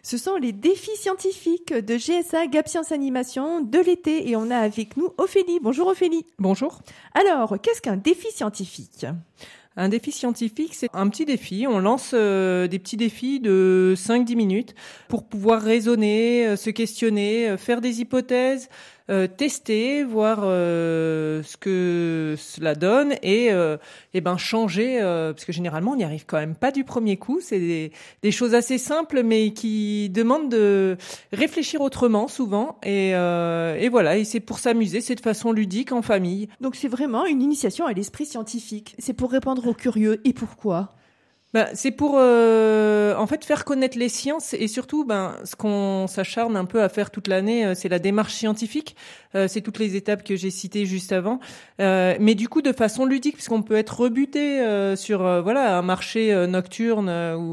Ce sont les défis scientifiques de GSA Gap Science Animation de l'été et on a avec nous Ophélie. Bonjour Ophélie. Bonjour. Alors, qu'est-ce qu'un défi scientifique ? Un défi scientifique, c'est un petit défi. On lance des petits défis de 5-10 minutes pour pouvoir raisonner, se questionner, faire des hypothèses, tester, voir ce que cela donne et changer, parce que généralement on n'y arrive quand même pas du premier coup. C'est des choses assez simples mais qui demandent de réfléchir autrement souvent et voilà. Et c'est pour s'amuser, c'est de façon ludique en famille. Donc c'est vraiment une initiation à l'esprit scientifique. C'est pour répondre aux curieux. Et pourquoi ? C'est pour en fait faire connaître les sciences et surtout ce qu'on s'acharne un peu à faire toute l'année, c'est la démarche scientifique. C'est toutes les étapes que j'ai citées juste avant, mais du coup de façon ludique puisqu'on peut être rebuté sur un marché nocturne ou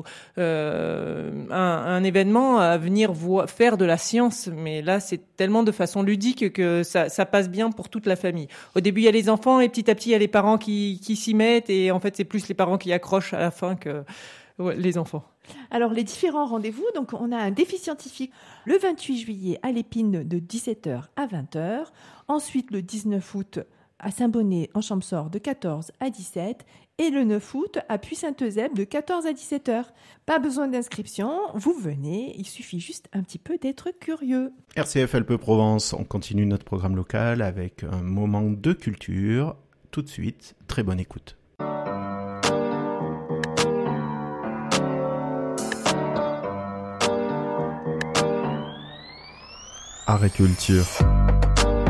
un événement à venir faire de la science. Mais là c'est tellement de façon ludique que ça passe bien pour toute la famille. Au début il y a les enfants et petit à petit il y a les parents qui s'y mettent et en fait c'est plus les parents qui accrochent à la fin que les enfants. Alors, les différents rendez-vous, donc on a un défi scientifique le 28 juillet à l'Épine de 17h à 20h. Ensuite, le 19 août à Saint-Bonnet en Champsaur de 14 à 17 et le 9 août à Puy-Saint-Eusèbe de 14 à 17h. Pas besoin d'inscription, vous venez, il suffit juste un petit peu d'être curieux. RCF Alpes Provence, on continue notre programme local avec un moment de culture. Tout de suite, très bonne écoute. Art et culture.